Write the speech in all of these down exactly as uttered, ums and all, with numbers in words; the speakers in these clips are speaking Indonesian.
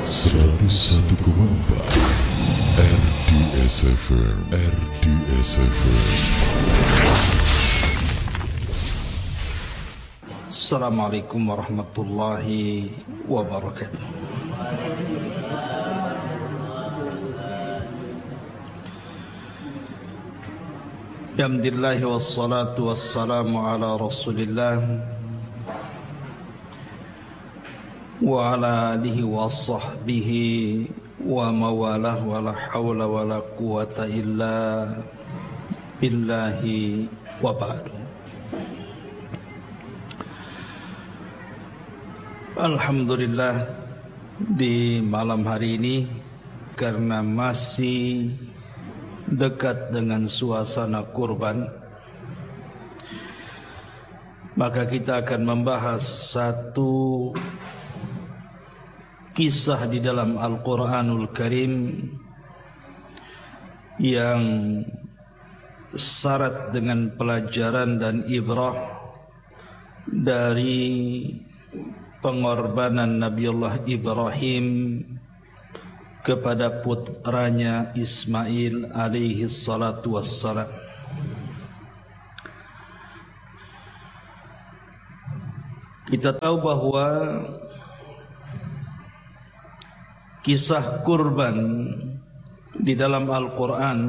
seratus satu koma empat R D S F M R D S F M. Assalamualaikum warahmatullahi wabarakatuh. Alhamdulillah wassalatu wassalamu ala Rasulillah wa ala alihi wa sahbihi wa mawalah wa la hawla wa la quwata illa billahi wa ba'du. Alhamdulillah, di malam hari ini karena masih dekat dengan suasana kurban, maka kita akan membahas satu kisah di dalam Al-Quranul Karim yang syarat dengan pelajaran dan ibrah dari pengorbanan Nabiullah Ibrahim kepada putranya Ismail alaihi salatu wassalam. Kita tahu bahwa kisah kurban di dalam Al-Quran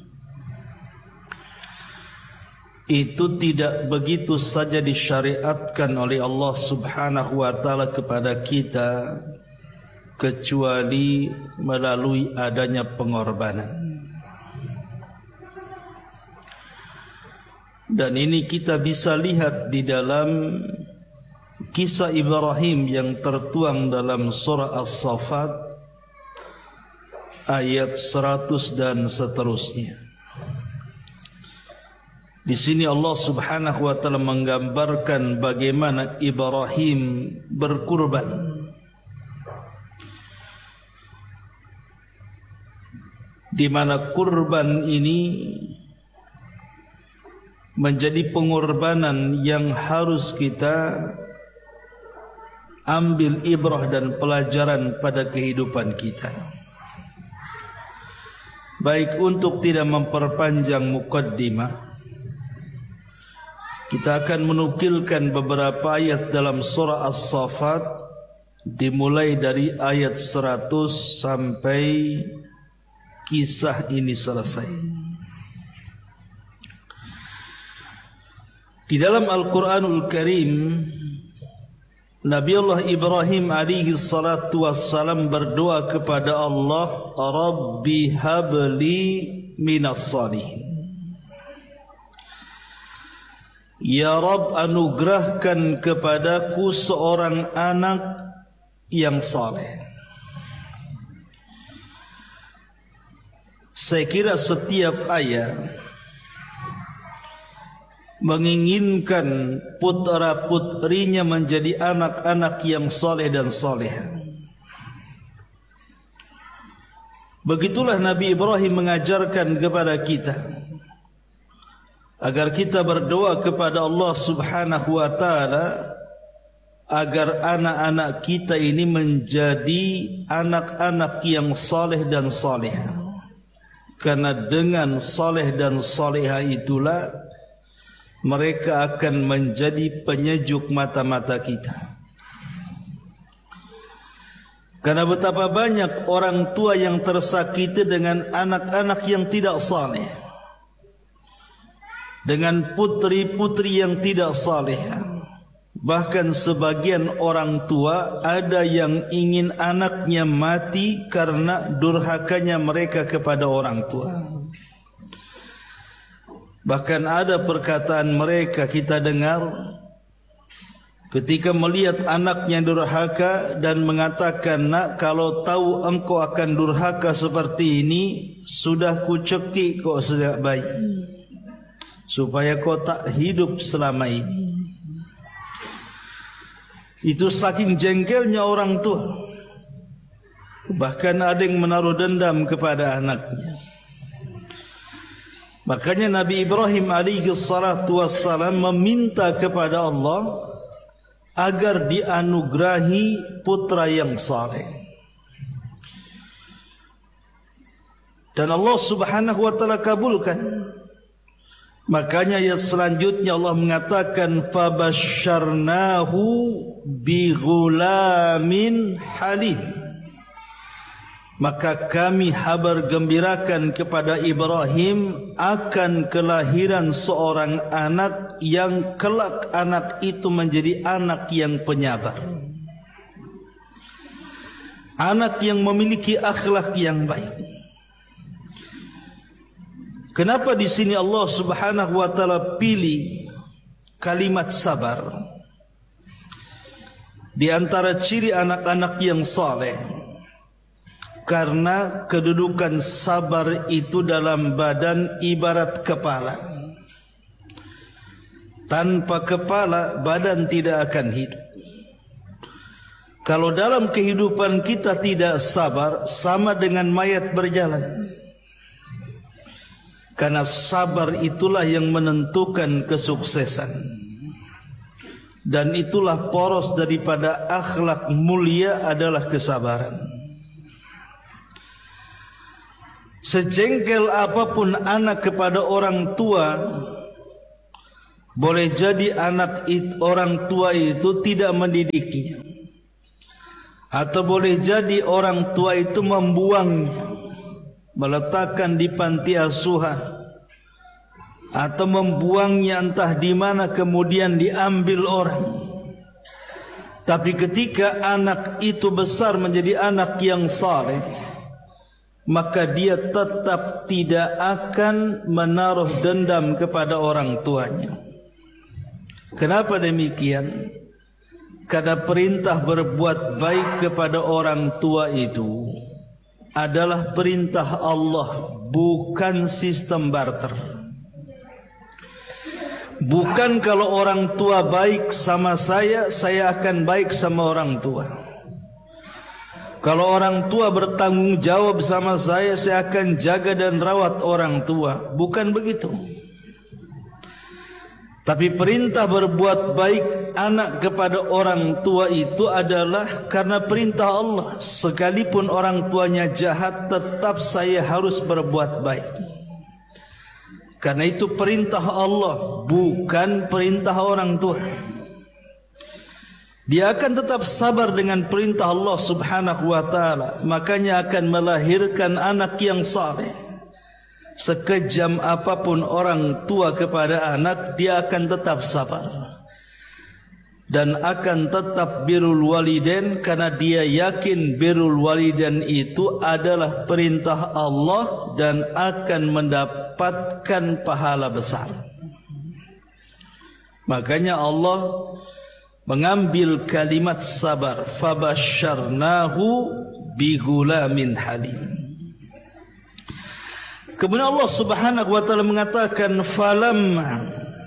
itu tidak begitu saja disyariatkan oleh Allah subhanahu wa ta'ala kepada kita, kecuali melalui adanya pengorbanan. Dan ini kita bisa lihat di dalam kisah Ibrahim yang tertuang dalam surah As-Saffat ayat seratus dan seterusnya. Di sini Allah subhanahu wa ta'ala menggambarkan bagaimana Ibrahim berkurban. Di mana kurban ini menjadi pengorbanan yang harus kita ambil ibrah dan pelajaran pada kehidupan kita. Baik, untuk tidak memperpanjang muqaddimah, kita akan menukilkan beberapa ayat dalam surah As-Saffat dimulai dari ayat seratus sampai kisah ini selesai. Di dalam Al-Quranul Karim, Nabiullah Ibrahim alaihi salatu wassalam berdoa kepada Allah, Rabbi habli minas salihin. Ya Rabb, anugerahkan kepadaku seorang anak yang saleh. Saya kira setiap ayah menginginkan putra putrinya menjadi anak-anak yang saleh dan salehah. Begitulah Nabi Ibrahim mengajarkan kepada kita agar kita berdoa kepada Allah subhanahu wa ta'ala agar anak-anak kita ini menjadi anak-anak yang saleh dan salehah. Karena dengan saleh dan salehah itulah mereka akan menjadi penyejuk mata-mata kita. Karena betapa banyak orang tua yang tersakiti dengan anak-anak yang tidak saleh, dengan putri-putri yang tidak saleh. Bahkan sebagian orang tua ada yang ingin anaknya mati karena durhakanya mereka kepada orang tua. Bahkan ada perkataan mereka kita dengar ketika melihat anaknya durhaka dan mengatakan, nak, kalau tahu engkau akan durhaka seperti ini, sudah kucekik kau sejak bayi, supaya kau tak hidup selama ini. Itu saking jengkelnya orang tua. Bahkan ada yang menaruh dendam kepada anaknya. Makanya Nabi Ibrahim alaihi salatu wassalam meminta kepada Allah agar dianugerahi putra yang saleh. dan Allah Subhanahu wa taala kabulkan. Makanya ayat selanjutnya Allah mengatakan fabasyarnahu bighulamin halim. Maka kami habar gembirakan kepada Ibrahim akan kelahiran seorang anak yang kelak anak itu menjadi anak yang penyabar, anak yang memiliki akhlak yang baik. Kenapa di sini Allah Subhanahu wa taala pilih kalimat sabar? Di antara ciri anak-anak yang saleh, karena kedudukan sabar itu dalam badan ibarat kepala. Tanpa kepala badan tidak akan hidup. Kalau dalam kehidupan kita tidak sabar, sama dengan mayat berjalan. Karena sabar itulah yang menentukan kesuksesan. Dan itulah poros daripada akhlak mulia adalah kesabaran. Sejengkel apapun anak kepada orang tua, boleh jadi anak it, orang tua itu tidak mendidiknya, atau boleh jadi orang tua itu membuangnya, meletakkan di panti asuhan, atau membuangnya entah di mana kemudian diambil orang. Tapi ketika anak itu besar menjadi anak yang saleh, maka dia tetap tidak akan menaruh dendam kepada orang tuanya. Kenapa demikian? Karena perintah berbuat baik kepada orang tua itu adalah perintah Allah, bukan sistem barter. Bukan kalau orang tua baik sama saya, saya akan baik sama orang tua. Kalau orang tua bertanggung jawab sama saya, saya akan jaga dan rawat orang tua. Bukan begitu. Tapi perintah berbuat baik anak kepada orang tua itu adalah karena perintah Allah. Sekalipun orang tuanya jahat, tetap saya harus berbuat baik. Karena itu perintah Allah, bukan perintah orang tua. Dia akan tetap sabar dengan perintah Allah Subhanahu wa taala. Makanya akan melahirkan anak yang saleh. Sekejam apapun orang tua kepada anak, dia akan tetap sabar. Dan akan tetap birrul walidain, karena dia yakin birrul walidain itu adalah perintah Allah dan akan mendapatkan pahala besar. Makanya Allah mengambil kalimat sabar, fabasyarnahu bighulamin halim. Kemudian Allah Subhanahu wa taala mengatakan falamma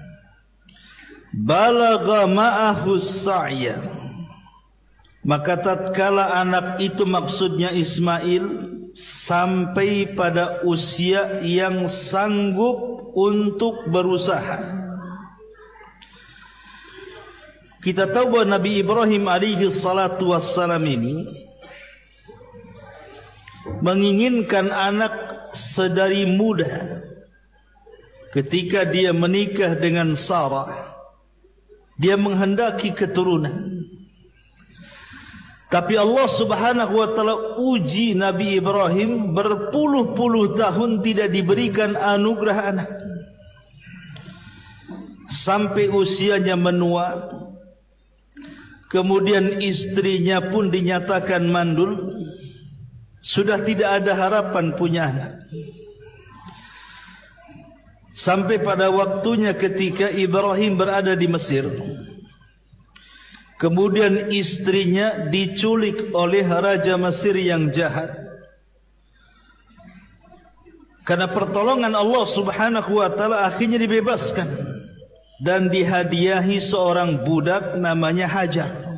balagha ma'ahu sa'ya, maka tatkala anak itu, maksudnya Ismail, sampai pada usia yang sanggup untuk berusaha. Kita tahu bahwa Nabi Ibrahim alaihi salatu wassalam ini menginginkan anak sedari muda. Ketika dia menikah dengan Sarah, dia menghendaki keturunan. Tapi Allah Subhanahu wa taala uji Nabi Ibrahim, berpuluh-puluh tahun tidak diberikan anugerah anak. Sampai usianya menua. Kemudian istrinya pun dinyatakan mandul, sudah tidak ada harapan punya anak. Sampai pada waktunya ketika Ibrahim berada di Mesir, kemudian istrinya diculik oleh Raja Mesir yang jahat. Karena pertolongan Allah Subhanahu wa taala, akhirnya dibebaskan dan dihadiahi seorang budak namanya Hajar.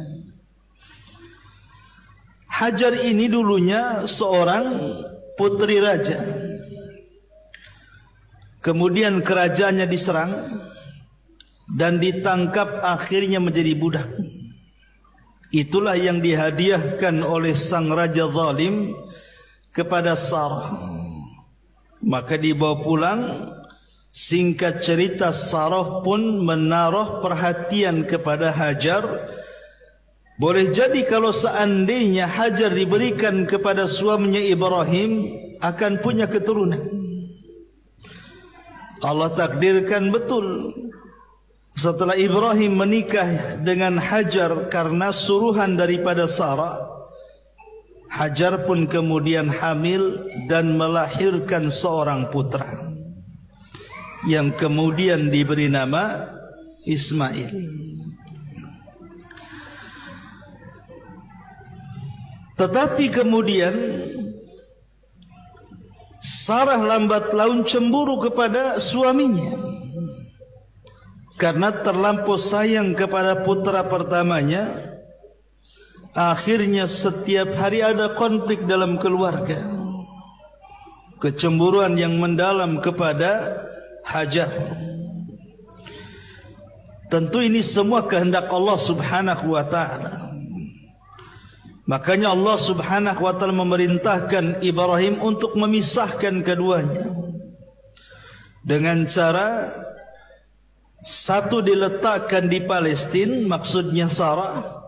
Hajar ini dulunya seorang putri raja. Kemudian kerajaannya diserang dan ditangkap, akhirnya menjadi budak. Itulah yang dihadiahkan oleh sang raja zalim kepada Sarah. Maka dibawa pulang. Singkat cerita, Sarah pun menaruh perhatian kepada Hajar. Boleh jadi kalau seandainya Hajar diberikan kepada suaminya Ibrahim, akan punya keturunan. Allah takdirkan betul. Setelah Ibrahim menikah dengan Hajar karena suruhan daripada Sarah, Hajar pun kemudian hamil dan melahirkan seorang putra yang kemudian diberi nama Ismail. Tetapi kemudian Sarah lambat laun cemburu kepada suaminya karena terlampau sayang kepada putra pertamanya. Akhirnya setiap hari ada konflik dalam keluarga, kecemburuan yang mendalam kepada Hajar. Tentu ini semua kehendak Allah Subhanahu wa ta'ala. Makanya Allah Subhanahu wa ta'ala memerintahkan Ibrahim untuk memisahkan keduanya dengan cara satu diletakkan di Palestina, maksudnya Sarah,